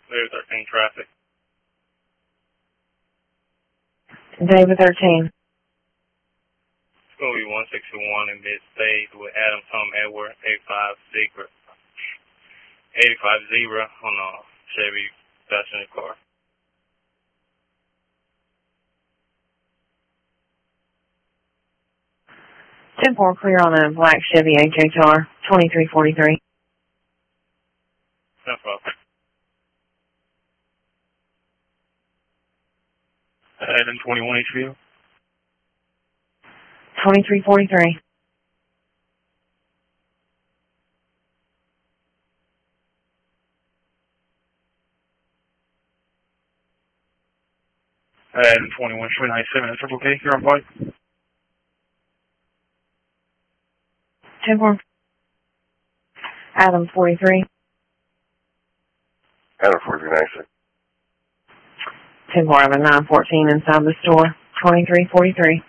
Clear 13 traffic. David 13. It's going to be 161 in mid-stage with Adam Tom Edward, 85 on a Chevy passenger car. 10-4 clear on a black Chevy HHR, 2343. No problem. Adam 21 HBO. 2343. Adam 21 Troy 97 at Triple K. You're on flight. 10-4. Adam 43. Adam 4396. 10-4 of a 914 inside the store, 2343.